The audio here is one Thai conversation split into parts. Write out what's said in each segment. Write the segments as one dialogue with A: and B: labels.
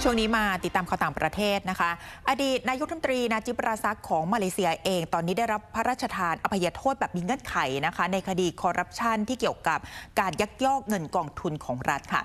A: ช่วงนี้มาติดตามข่าวต่างประเทศนะคะอดีตนายกรัฐมนตรีนาจิบ ราซักของมาเลเซียเองตอนนี้ได้รับพระราชทานอภัยโทษแบบมีเงื่อนไขนะคะในคดีคอร์รัปชันที่เกี่ยวกับการยักยอกเงินกองทุนของรัฐค่ะ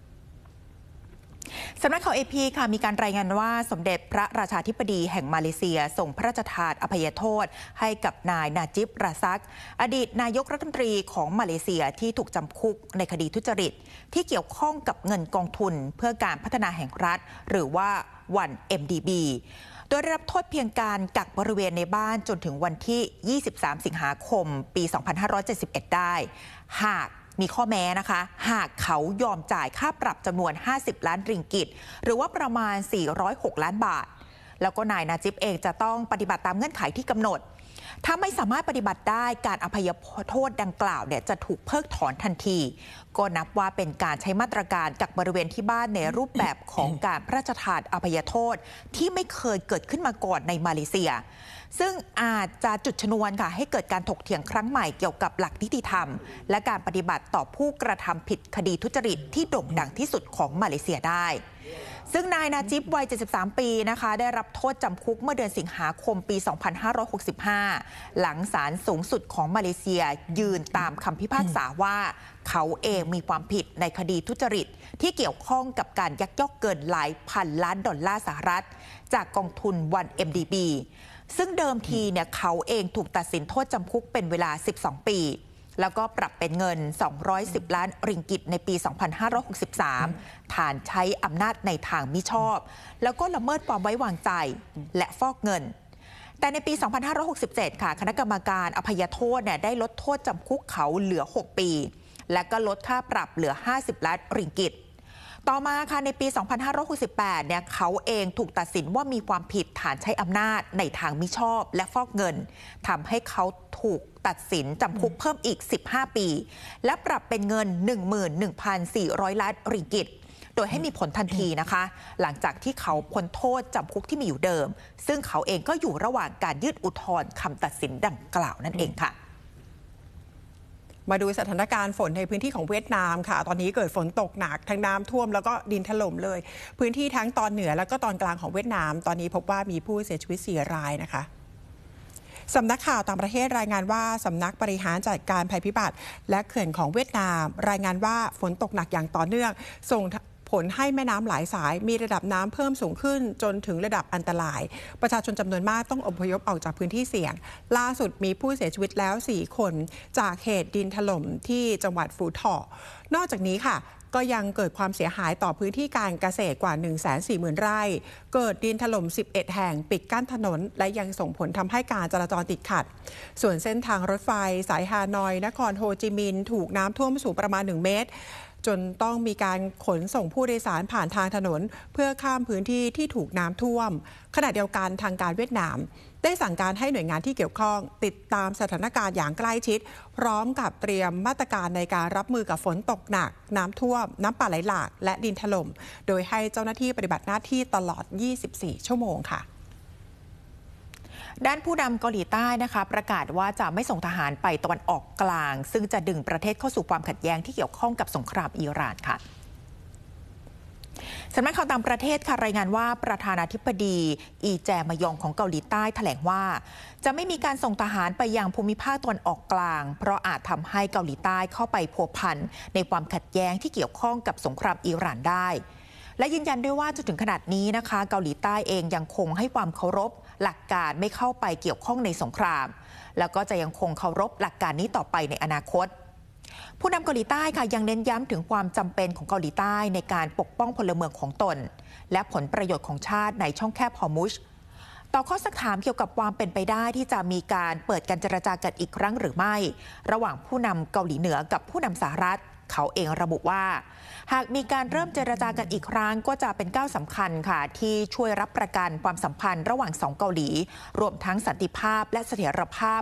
A: สำนักข่าว AP ค่ะมีการรายงานว่าสมเด็จพระราชาธิบดีแห่งมาเลเซียส่งพระราชทานอภัยโทษให้กับนายนาจิบ ราซักอดีตนายกรัฐมนตรีของมาเลเซียที่ถูกจำคุกในคดีทุจริตที่เกี่ยวข้องกับเงินกองทุนเพื่อการพัฒนาแห่งรัฐหรือว่า 1MDB โดยได้รับโทษเพียงการกักบริเวณในบ้านจนถึงวันที่ 23 สิงหาคม ปี 2571 ได้หากมีข้อแม้นะคะหากเขายอมจ่ายค่าปรับจำนวน50 ล้านริงกิตหรือว่าประมาณ406 ล้านบาทแล้วก็นายนาจิบเองจะต้องปฏิบัติตามเงื่อนไขที่กำหนดถ้าไม่สามารถปฏิบัติได้การอภัยโทษดังกล่าวเนี่ยจะถูกเพิกถอนทันทีก็นับว่าเป็นการใช้มาตรการกักบริเวณที่บ้านในรูปแบบของการพระราชทานอภัยโทษที่ไม่เคยเกิดขึ้นมาก่อนในมาเลเซียซึ่งอาจจะจุดชนวนค่ะให้เกิดการถกเถียงครั้งใหม่เกี่ยวกับหลักนิติธรรมและการปฏิบัติต่อผู้กระทำผิดคดีทุจริตที่โด่งดังที่สุดของมาเลเซียได้ซึ่งนายนาจิบวัย 73 ปีนะคะได้รับโทษจำคุกเมื่อเดือนสิงหาคมปี 2565 หลังศาลสูงสุดของมาเลเซียยืนตามคำพิพากษาว่าเขาเองมีความผิดในคดีทุจริตที่เกี่ยวข้องกับการยักยอกเงินหลายพันล้านดอลลาร์สหรัฐจากกองทุน 1MDB ซึ่งเดิมทีเนี่ยเขาเองถูกตัดสินโทษจำคุกเป็นเวลา 12 ปีแล้วก็ปรับเป็นเงิน210 ล้านริงกิตในปี 2563 ฐานใช้อำนาจในทางมิชอบแล้วก็ละเมิดความไว้วางใจและฟอกเงินแต่ในปี 2567 ค่ะคณะกรรมการอภัยโทษเนี่ยได้ลดโทษจำคุกเขาเหลือ 6 ปีและก็ลดค่าปรับเหลือ 50 ล้านริงกิตต่อมาค่ะในปี 2568 เนี่ยเขาเองถูกตัดสินว่ามีความผิดฐานใช้อำนาจในทางมิชอบและฟอกเงินทำให้เขาถูกตัดสินจำคุกเพิ่มอีก 15 ปีและปรับเป็นเงิน 11,400 ล้านริงกิตโดยให้มีผลทันทีนะคะหลังจากที่เขาพ้นโทษจำคุกที่มีอยู่เดิมซึ่งเขาเองก็อยู่ระหว่างการยื่นอุทธรณ์คำตัดสินดังกล่าวนั่นเองค่ะ
B: มาดูสถานการณ์ฝนในพื้นที่ของเวียดนามค่ะตอนนี้เกิดฝนตกหนักทั้งน้ำท่วมแล้วก็ดินถล่มเลยพื้นที่ทั้งตอนเหนือแล้วก็ตอนกลางของเวียดนามตอนนี้พบว่ามีผู้เสียชีวิต4 รายนะคะสำนักข่าวต่างประเทศรายงานว่าสำนักบริหารจัดการภัยพิบัติและเขื่อนของเวียดนามรายงานว่าฝนตกหนักอย่างต่อเนื่องส่งผลให้แม่น้ำหลายสายมีระดับน้ำเพิ่มสูงขึ้นจนถึงระดับอันตรายประชาชนจำนวนมากต้องอพยพออกจากพื้นที่เสี่ยงล่าสุดมีผู้เสียชีวิตแล้ว4 คนจากเหตุดินถล่มที่จังหวัดฟูถ่อนอกจากนี้ค่ะก็ยังเกิดความเสียหายต่อพื้นที่การเกษตรกว่า 140,000 ไร่เกิดดินถล่ม11 แห่งปิดกั้นถนนและยังส่งผลทำให้การจราจรติดขัดส่วนเส้นทางรถไฟสายฮานอยนครโฮจิมินห์ถูกน้ำท่วมสูงประมาณ1 เมตรจนต้องมีการขนส่งผู้โดยสารผ่านทางถนนเพื่อข้ามพื้นที่ที่ถูกน้ำท่วมขณะเดียวกันทางการเวียดนามได้สั่งการให้หน่วยงานที่เกี่ยวข้องติดตามสถานการณ์อย่างใกล้ชิดพร้อมกับเตรียมมาตรการในการรับมือกับฝนตกหนักน้ำท่วมน้ำป่าไหลหลากและดินถล่มโดยให้เจ้าหน้าที่ปฏิบัติหน้าที่ตลอด 24 ชั่วโมงค่ะ
A: ด้านผู้นำเกาหลีใต้นะคะประกาศว่าจะไม่ส่งทหารไปตะวันออกกลางซึ่งจะดึงประเทศเข้าสู่ความขัดแย้งที่เกี่ยวข้องกับสงครามอิหร่านค่ะสำนักข่าวต่างประเทศค่ะรายงานว่าประธานาธิบดีอีแจมยองของเกาหลีใต้แถลงว่าจะไม่มีการส่งทหารไปยังภูมิภาคตะวันออกกลางเพราะอาจทำให้เกาหลีใต้เข้าไปพัวพันในความขัดแย้งที่เกี่ยวข้องกับสงครามอิหร่านได้และยืนยันด้วยว่าจนถึงขนาดนี้นะคะเกาหลีใต้เองยังคงให้ความเคารพหลักการไม่เข้าไปเกี่ยวข้องในสงครามแล้วก็จะยังคงเคารพหลักการนี้ต่อไปในอนาคตผู้นำเกาหลีใต้ค่ะยังเน้นย้ำถึงความจำเป็นของเกาหลีใต้ในการปกป้องพลเมืองของตนและผลประโยชน์ของชาติในช่องแคบฮอร์มุซต่อข้อสักถามเกี่ยวกับความเป็นไปได้ที่จะมีการเปิดการเจรจากันอีกครั้งหรือไม่ระหว่างผู้นำเกาหลีเหนือกับผู้นำสหรัฐเขาเองระบุว่าหากมีการเริ่มเจรจากันอีกครั้งก็จะเป็นก้าวสำคัญค่ะที่ช่วยรับประกันความสัมพันธ์ระหว่าง2 เกาหลีรวมทั้งสันติภาพและเสถียรภาพ